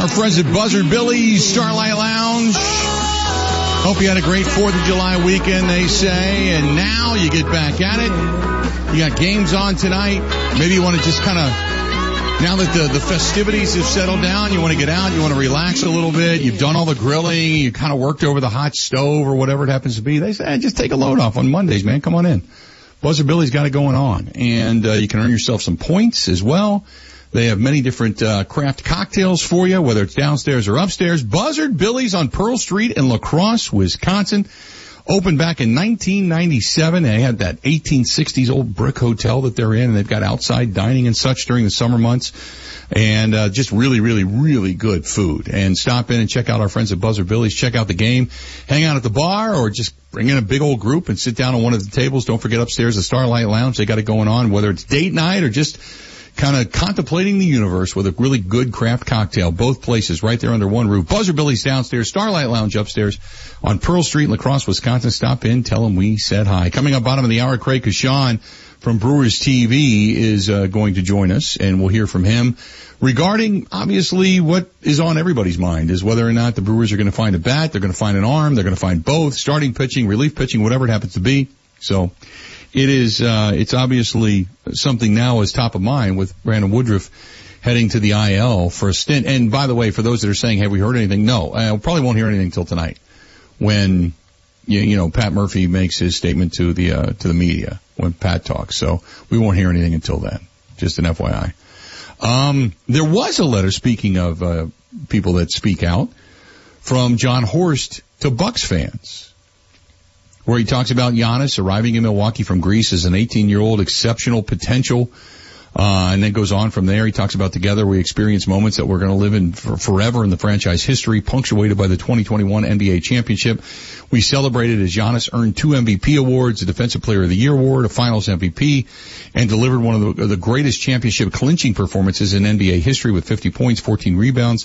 our friends at Buzzard Billy's Starlight Lounge. Hope you had a great 4th of July weekend, they say, and now you get back at it. You got games on tonight. Maybe you want to just kind of, now that the festivities have settled down, you want to get out, you want to relax a little bit. You've done all the grilling, you kind of worked over the hot stove or whatever it happens to be. They say, just take a load off on Mondays, man. Come on in. Buzzard Billy's got it going on, and you can earn yourself some points as well. They have many different craft cocktails for you, whether it's downstairs or upstairs. Buzzard Billy's on Pearl Street in La Crosse, Wisconsin. Opened back in 1997. They had that 1860s old brick hotel that they're in, and they've got outside dining and such during the summer months. And just really, really, really good food. And stop in and check out our friends at Buzzard Billy's. Check out the game. Hang out at the bar, or just bring in a big old group and sit down on one of the tables. Don't forget upstairs the Starlight Lounge. They got it going on, whether it's date night or just kind of contemplating the universe with a really good craft cocktail. Both places right there under one roof. Buzzard Billy's downstairs, Starlight Lounge upstairs on Pearl Street in La Crosse, Wisconsin. Stop in, tell them we said hi. Coming up bottom of the hour, Craig Kashan from Brewers TV is going to join us, and we'll hear from him regarding, obviously, what is on everybody's mind is whether or not the Brewers are going to find a bat, they're going to find an arm, they're going to find both, starting pitching, relief pitching, whatever it happens to be. So it is, it's obviously something now is top of mind with Brandon Woodruff heading to the IL for a stint. And by the way, for those that are saying, have we heard anything? No, probably won't hear anything until tonight when, you know, Pat Murphy makes his statement to the media when Pat talks. So we won't hear anything until then. Just an FYI. There was a letter, speaking of, people that speak out, from John Horst to Bucks fans, where he talks about Giannis arriving in Milwaukee from Greece as an 18-year-old, exceptional potential, and then goes on from there. He talks about together we experienced moments that we're going to live in forever in the franchise history, punctuated by the 2021 NBA championship. We celebrated as Giannis earned 2 MVP awards, a Defensive Player of the Year award, a Finals MVP, and delivered one of the greatest championship clinching performances in NBA history with 50 points, 14 rebounds,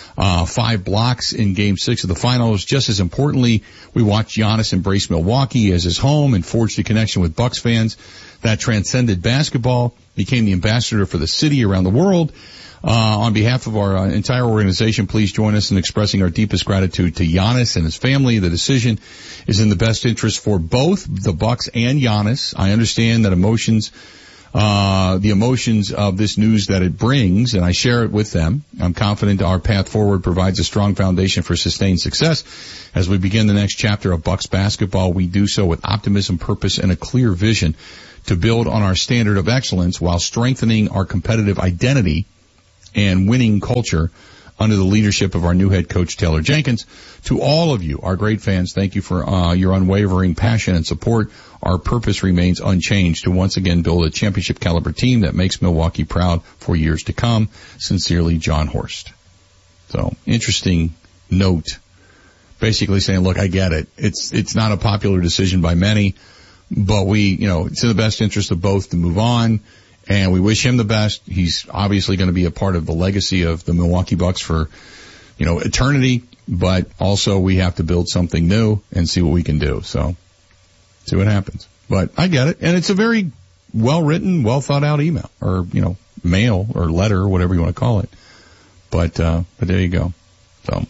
5 blocks in Game 6 of the Finals. Just as importantly, we watched Giannis embrace Milwaukee as his home and forged a connection with Bucks fans that transcended basketball, became the ambassador for the city around the world. On behalf of our entire organization, please join us in expressing our deepest gratitude to Giannis and his family. The decision is in the best interest for both the Bucks and Giannis. I understand that the emotions of this news that it brings, and I share it with them. I'm confident our path forward provides a strong foundation for sustained success. As we begin the next chapter of Bucks basketball, we do so with optimism, purpose, and a clear vision to build on our standard of excellence while strengthening our competitive identity and winning culture under the leadership of our new head coach, Taylor Jenkins. To all of you, our great fans, thank you for your unwavering passion and support. Our purpose remains unchanged to once again build a championship caliber team that makes Milwaukee proud for years to come. Sincerely, John Horst. So, interesting note. Basically saying, look, I get it. It's not a popular decision by many, but it's in the best interest of both to move on. And we wish him the best. He's obviously going to be a part of the legacy of the Milwaukee Bucks for, eternity. But also we have to build something new and see what we can do. So, see what happens. But I get it. And it's a very well-written, well-thought-out email or, mail or letter or whatever you want to call it. But there you go. So.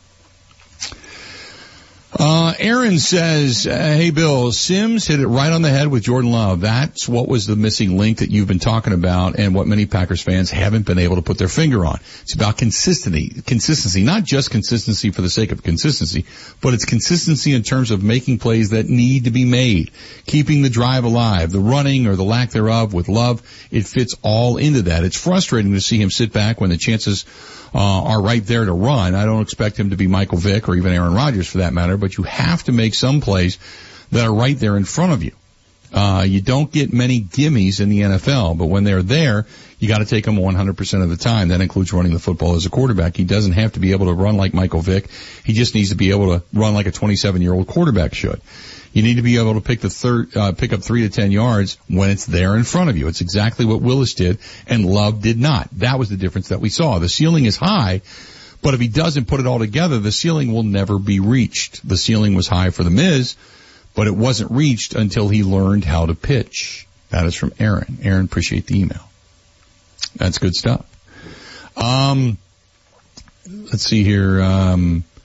Aaron says, hey Bill, Sims hit it right on the head with Jordan Love. That's what was the missing link that you've been talking about and what many Packers fans haven't been able to put their finger on. It's about consistency, not just consistency for the sake of consistency, but it's consistency in terms of making plays that need to be made, keeping the drive alive, the running or the lack thereof with Love. It fits all into that. It's frustrating to see him sit back when the chances are right there to run. I don't expect him to be Michael Vick or even Aaron Rodgers for that matter, but you have to make some plays that are right there in front of you. You don't get many gimmies in the NFL, but when they're there, you got to take them 100% of the time. That includes running the football as a quarterback. He doesn't have to be able to run like Michael Vick. He just needs to be able to run like a 27-year-old quarterback should. You need to be able to pick up 3 to 10 yards when it's there in front of you. It's exactly what Willis did, and Love did not. That was the difference that we saw. The ceiling is high, but if he doesn't put it all together, the ceiling will never be reached. The ceiling was high for the Miz, but it wasn't reached until he learned how to pitch. That is from Aaron. Aaron, appreciate the email. That's good stuff. let's see here.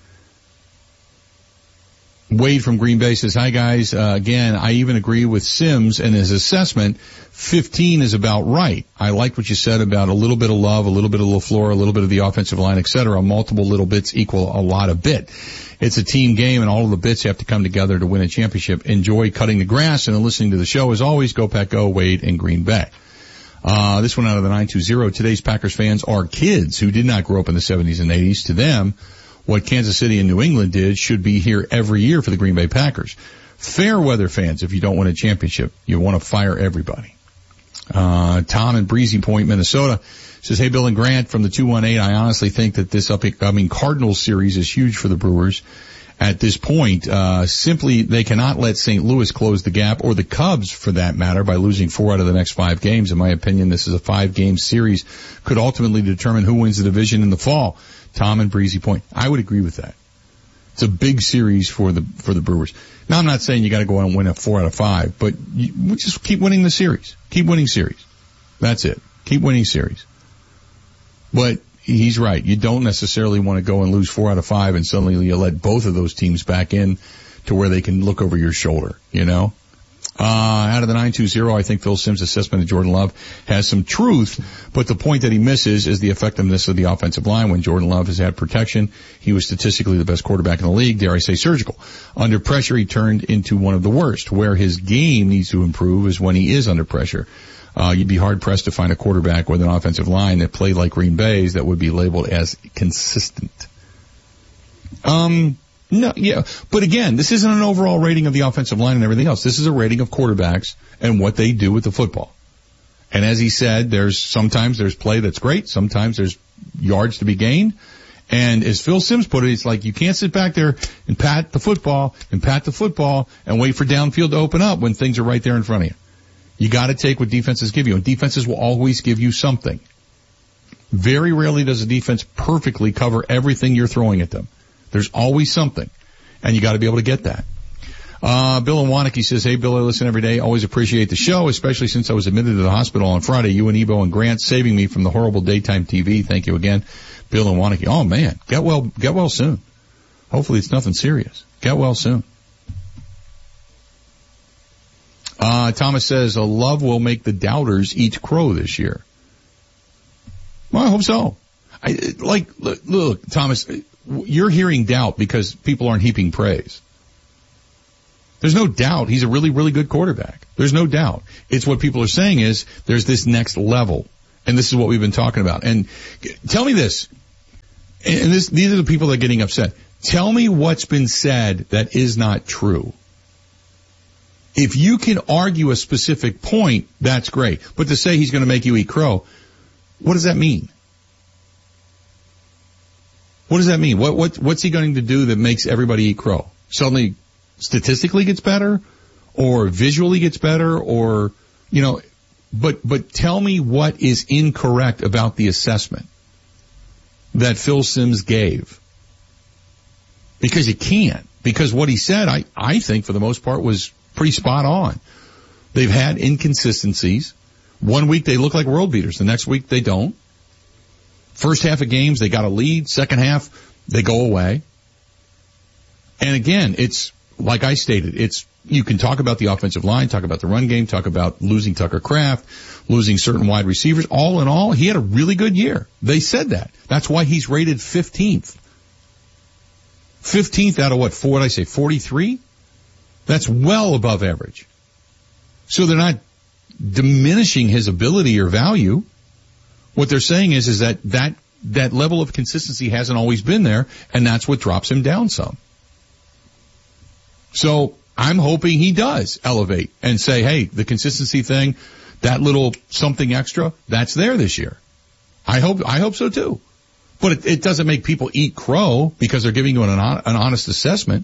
Wade from Green Bay says, hi guys. Again, I even agree with Sims and his assessment. 15 is about right. I liked what you said about a little bit of Love, a little bit of LaFleur, a little bit of the offensive line, etc. Multiple little bits equal a lot of bit. It's a team game and all of the bits have to come together to win a championship. Enjoy cutting the grass and listening to the show as always. Go Pack Go, Wade in Green Bay. This one out of the 920. Today's Packers fans are kids who did not grow up in the 70s and 80s. To them, what Kansas City and New England did should be here every year for the Green Bay Packers. Fair weather fans, if you don't win a championship, you want to fire everybody. Tom in Breezy Point, Minnesota says, hey, Bill and Grant from the 218. I honestly think that this upcoming Cardinals series is huge for the Brewers. At this point, simply they cannot let St. Louis close the gap, or the Cubs for that matter, by losing 4 out of the next 5 games. In my opinion, this is a 5-game series, could ultimately determine who wins the division in the fall. Tom and Breezy Point. I would agree with that. It's a big series for the Brewers. Now, I'm not saying you got to go out and win a 4 out of 5, but you just keep winning the series. Keep winning series. That's it. Keep winning series. But he's right. You don't necessarily want to go and lose 4 out of 5 and suddenly you let both of those teams back in to where they can look over your shoulder, you know? Out of the 920, I think Phil Simms' assessment of Jordan Love has some truth, but the point that he misses is the effectiveness of the offensive line. When Jordan Love has had protection, he was statistically the best quarterback in the league, dare I say surgical. Under pressure, he turned into one of the worst. Where his game needs to improve is when he is under pressure. You'd be hard-pressed to find a quarterback with an offensive line that played like Green Bay's that would be labeled as consistent. No, yeah, but again, this isn't an overall rating of the offensive line and everything else. This is a rating of quarterbacks and what they do with the football. And as he said, sometimes there's play that's great, sometimes there's yards to be gained. And as Phil Simms put it, it's like you can't sit back there and pat the football and wait for downfield to open up when things are right there in front of you. You gotta take what defenses give you, and defenses will always give you something. Very rarely does a defense perfectly cover everything you're throwing at them. There's always something, and you got to be able to get that. Bill in Wanakee says, hey, Bill, I listen every day. Always appreciate the show, especially since I was admitted to the hospital on Friday. You and Ebo and Grant saving me from the horrible daytime TV. Thank you again, Bill in Wanakee. Oh, man, get well soon. Hopefully it's nothing serious. Get well soon. Thomas says, Love will make the doubters eat crow this year. Well, I hope so. Look, Thomas, you're hearing doubt because people aren't heaping praise. There's no doubt he's a really, really good quarterback. There's no doubt. It's what people are saying is there's this next level, and this is what we've been talking about. And tell me this, and these are the people that are getting upset. Tell me what's been said that is not true. If you can argue a specific point, that's great. But to say he's going to make you eat crow, what does that mean? What does that mean? What's he going to do that makes everybody eat crow? Suddenly statistically gets better or visually gets better or, but tell me what is incorrect about the assessment that Phil Simms gave. Because you can't. Because what he said, I think for the most part was pretty spot on. They've had inconsistencies. One week they look like world beaters. The next week they don't. First half of games, they got a lead. Second half, they go away. And again, it's, like I stated, you can talk about the offensive line, talk about the run game, talk about losing Tucker Kraft, losing certain wide receivers. All in all, he had a really good year. They said that. That's why he's rated 15th. 15th out of 43? That's well above average. So they're not diminishing his ability or value. What they're saying is that level of consistency hasn't always been there, and that's what drops him down some. So I'm hoping he does elevate and say, hey, the consistency thing, that little something extra, that's there this year. I hope so too. But it doesn't make people eat crow because they're giving you an honest assessment.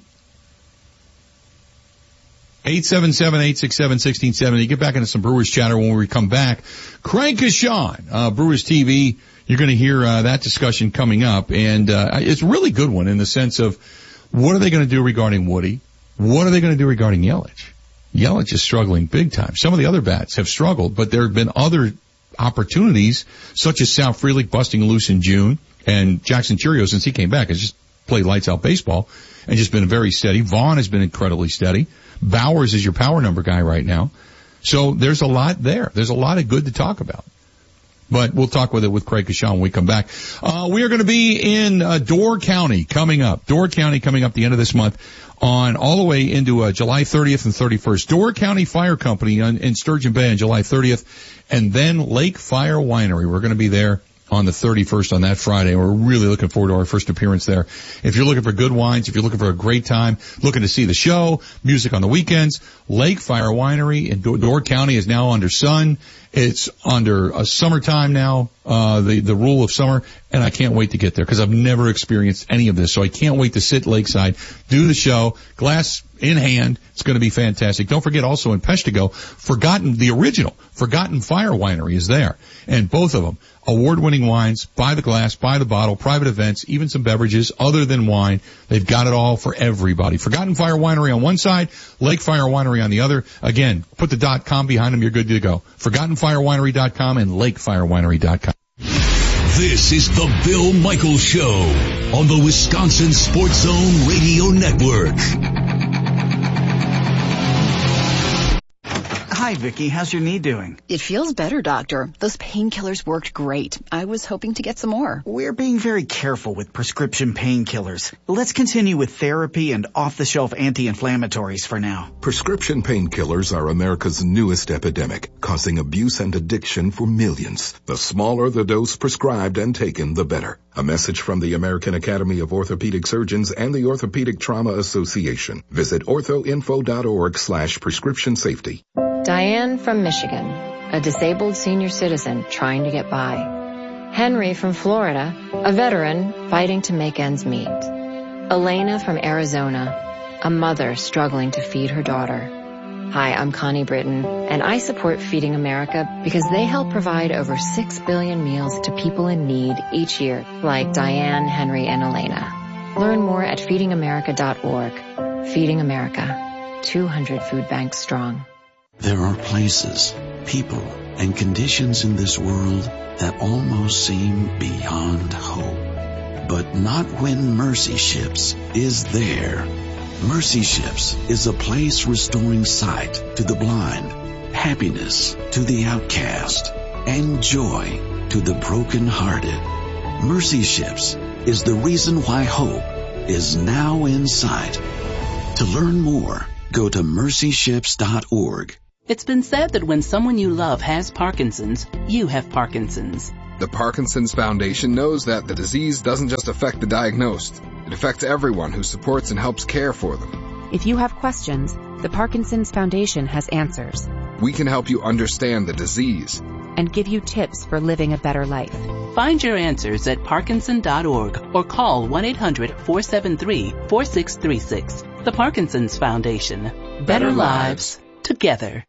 877-867-1670. Get back into some Brewers chatter when we come back. Crank is Sean, Brewers TV. You're going to hear that discussion coming up, and it's a really good one in the sense of what are they going to do regarding Woody? What are they going to do regarding Yelich? Yelich is struggling big time. Some of the other bats have struggled, but there have been other opportunities, such as Sal Frelick busting loose in June, And Jackson Churio, since he came back, has just played lights out baseball and just been very steady. Vaughn has been incredibly steady. Bowers is your power number guy right now. So there's a lot there. There's a lot of good to talk about. But we'll talk with Craig Kashan when we come back. We are going to be in Door County coming up. Door County coming up the end of this month on all the way into July 30th and 31st. Door County Fire Company in Sturgeon Bay on July 30th, and then Lake Fire Winery. We're going to be there on the 31st on that Friday. We're really looking forward to our first appearance there. If you're looking for good wines, if you're looking for a great time, looking to see the show, music on the weekends, Lake Fire Winery in Door County is now under sun. It's under a summertime now, the rule of summer, and I can't wait to get there because I've never experienced any of this. So I can't wait to sit lakeside, do the show, glass in hand. It's going to be fantastic. Don't forget also in Peshtigo, the original Forgotten Fire Winery is there. And both of them, award-winning wines, by the glass, by the bottle, private events, even some beverages other than wine. They've got it all for everybody. Forgotten Fire Winery on one side, Lake Fire Winery on the other. Again, put the .com behind them, you're good to go. ForgottenFireWinery.com and LakeFireWinery.com. This is the Bill Michaels Show on the Wisconsin Sports Zone Radio Network. Hi, Vicky. How's your knee doing? It feels better, Doctor. Those painkillers worked great. I was hoping to get some more. We're being very careful with prescription painkillers. Let's continue with therapy and off-the-shelf anti-inflammatories for now. Prescription painkillers are America's newest epidemic, causing abuse and addiction for millions. The smaller the dose prescribed and taken, the better. A message from the American Academy of Orthopedic Surgeons and the Orthopedic Trauma Association. Visit orthoinfo.org/prescription safety. Diane from Michigan, a disabled senior citizen trying to get by. Henry from Florida, a veteran fighting to make ends meet. Elena from Arizona, a mother struggling to feed her daughter. Hi, I'm Connie Britton, and I support Feeding America because they help provide over 6 billion meals to people in need each year, like Diane, Henry, and Elena. Learn more at feedingamerica.org. Feeding America, 200 food banks strong. There are places, people, and conditions in this world that almost seem beyond hope. But not when Mercy Ships is there. Mercy Ships is a place restoring sight to the blind, happiness to the outcast, and joy to the brokenhearted. Mercy Ships is the reason why hope is now in sight. To learn more, go to mercyships.org. It's been said that when someone you love has Parkinson's, you have Parkinson's. The Parkinson's Foundation knows that the disease doesn't just affect the diagnosed. It affects everyone who supports and helps care for them. If you have questions, the Parkinson's Foundation has answers. We can help you understand the disease and give you tips for living a better life. Find your answers at Parkinson.org or call 1-800-473-4636. The Parkinson's Foundation. Better lives together.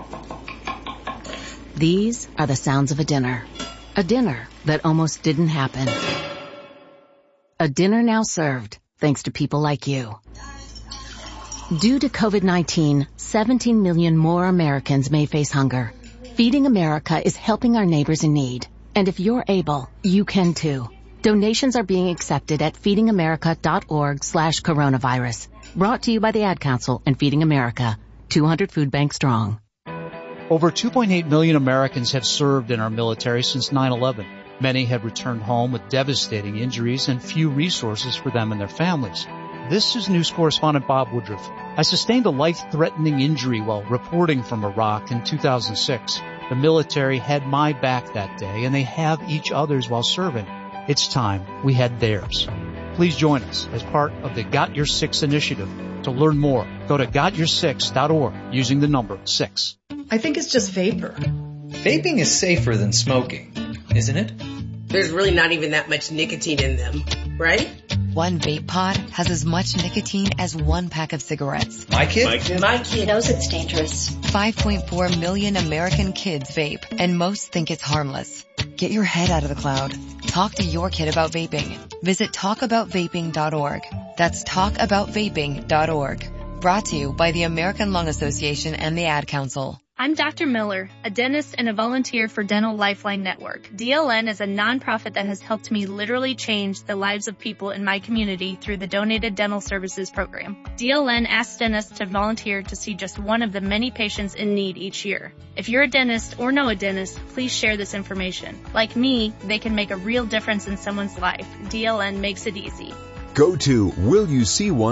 These are the sounds of a dinner. A dinner that almost didn't happen. A dinner now served, thanks to people like you. Due to COVID-19, 17 million more Americans may face hunger. Feeding America is helping our neighbors in need. And if you're able, you can too. Donations are being accepted at feedingamerica.org/coronavirus. Brought to you by the Ad Council and Feeding America, 200 food banks strong. Over 2.8 million Americans have served in our military since 9/11. Many have returned home with devastating injuries and few resources for them and their families. This is news correspondent Bob Woodruff. I sustained a life-threatening injury while reporting from Iraq in 2006. The military had my back that day, and they have each other's while serving. It's time we had theirs. Please join us as part of the Got Your Six initiative. To learn more, go to gotyoursix.org using the number 6. I think it's just vapor. Vaping is safer than smoking, isn't it? There's really not even that much nicotine in them, right? One vape pod has as much nicotine as one pack of cigarettes. My kid knows it's dangerous. 5.4 million American kids vape, and most think it's harmless. Get your head out of the cloud. Talk to your kid about vaping. Visit talkaboutvaping.org. That's talkaboutvaping.org. Brought to you by the American Lung Association and the Ad Council. I'm Dr. Miller, a dentist and a volunteer for Dental Lifeline Network. DLN is a nonprofit that has helped me literally change the lives of people in my community through the Donated Dental Services program. DLN asks dentists to volunteer to see just one of the many patients in need each year. If you're a dentist or know a dentist, please share this information. Like me, they can make a real difference in someone's life. DLN makes it easy. Go to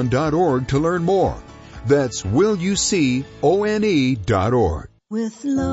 willyouseeone.org to learn more. That's willyouseeone.org. With love.